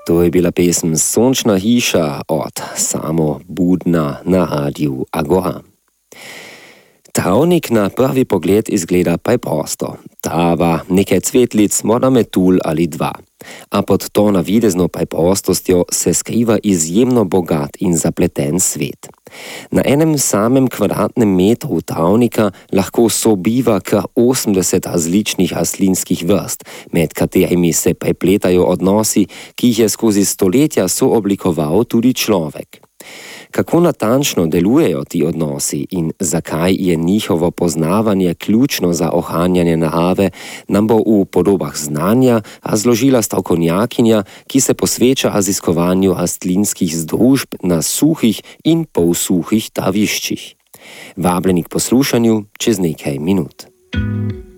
To je bila pesem Sončna hiša od Samo Budna na radiju Agora. Travnik na prvi pogled izgleda preprosto. Trava, nekaj cvetlic, morda metul ali dva. A pod to navidezno preprostostjo se skriva izjemno bogat in zapleten svet. Na enem samem kvadratnem metru travnika lahko sobiva kar 80 različnih rastlinskih vrst, med katerimi se prepletajo odnosi, ki jih je skozi stoletja sooblikoval tudi človek. Kako natančno delujejo ti odnosi in zakaj je njihovo poznavanje ključno za ohranjanje narave, nam bo v podobah znanja razložila strokovnjakinja, ki se posveča raziskovanju rastlinskih združb na suhih in polsuhih traviščih. Vabljeni k poslušanju čez nekaj minut.